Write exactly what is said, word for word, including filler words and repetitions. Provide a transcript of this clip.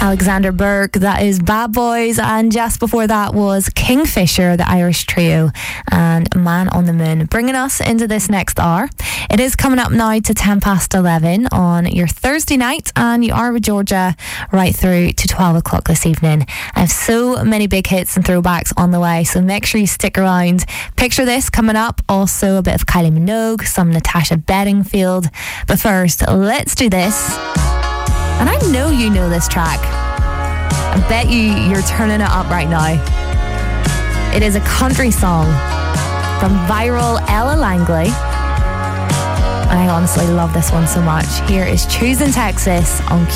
Alexander Burke, that is Bad Boys, and just before that was Kingfisher, the Irish trio, and Man on the Moon, bringing us into this next hour. It is coming up now to ten past eleven on your Thursday night, and you are with Georgia right through to twelve o'clock this evening. I have so many big hits and throwbacks on the way, so make sure you stick around. Picture this coming up, also a bit of Kylie Minogue, some Natasha Bedingfield, but first, let's do this. And I know you know this track. I bet you you're turning it up right now. It is a country song from viral Ella Langley. And I honestly love this one so much. Here is Choosing Texas on